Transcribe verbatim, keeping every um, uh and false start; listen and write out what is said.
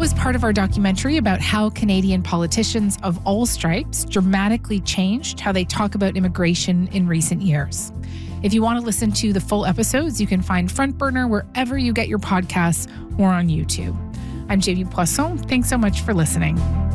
was part of our documentary about how Canadian politicians of all stripes dramatically changed how they talk about immigration in recent years. If you want to listen to the full episodes, you can find Front Burner wherever you get your podcasts or on YouTube. I'm J V Poisson. Thanks so much for listening.